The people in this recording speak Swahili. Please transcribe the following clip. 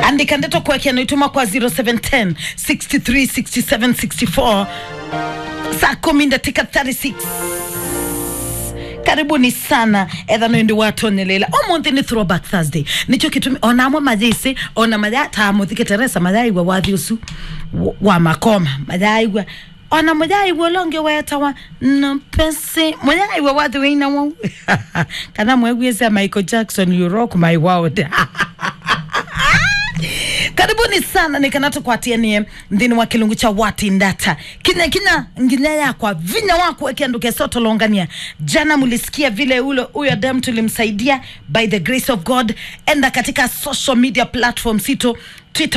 andika ndeto kwa kia naituma kwa 0710 63 67 64 saa 10 dakika 36. Karibuni sana ethano ndi watu nelela omonte ni throwback Thursday nicho kitumi onamwe majese ona maja tamuthike Teresa majai wa wathiusu wa makoma majai wa ona majai wa longe weta wa mpese majai wa wathu wina wa kana mwegwese Michael Jackson you rock my world. Karibuni sana nikanato kwa TNM ndini wa kilungu cha wati ndata kina nginaya kwa vinya wako ekianduke soto longania. Jana mulisikia vile uyo Adam tulimsaidia by the grace of God. Enda katika social media platform sito Twitter